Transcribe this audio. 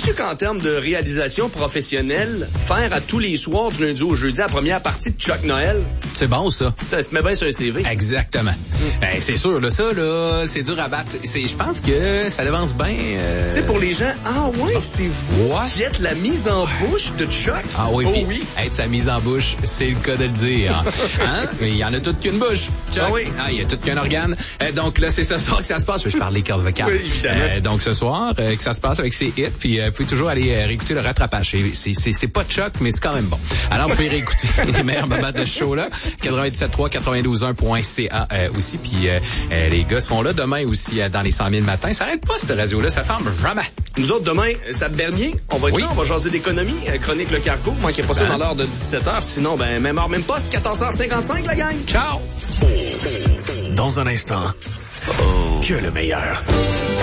mieux qu'en termes de réalisation professionnelle, faire à tous les soirs du lundi au jeudi la première partie de Chuck Noël? C'est bon, ça. Ça se met bien sur un CV. Ça. Exactement. Ben, c'est sûr, là, ça, là, c'est dur à battre. Je pense que ça avance bien. Tu sais, pour les gens, c'est vous qui êtes la mise en bouche de Chuck? Ah oui, oh, puis oui. Être sa mise en bouche, c'est le cas de le dire. Hein? Mais il y en a toute qu'une bouche, Chuck. Ah oui. Il y a tout qu'un organe. Donc là, c'est ce soir que ça se passe. Je parle des cordes vocales. Oui, évidemment. Donc ce soir, que ça se passe avec ses hits, puis vous pouvez toujours aller réécouter le rattrapage. C'est pas Chuck, mais c'est quand même bon. Alors, vous pouvez réécouter les meilleurs moments de ce show-là. 97.3, 92.1.ca aussi. Puis les gars seront là demain aussi dans les 100 000 matins. Ça arrête pas, cette radio-là. Ça ferme jamais. Nous autres, demain, Sab Bernier, on va être là, on va jaser d'économie. Chronique Le Cargo. Manquez pas ça dans l'heure de 17h. Sinon, même heure, même poste. 14h55, la gang. Ciao! Dans un instant, que le meilleur.